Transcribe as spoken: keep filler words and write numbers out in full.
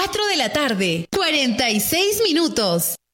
cuatro de la tarde, cuarenta y seis minutos.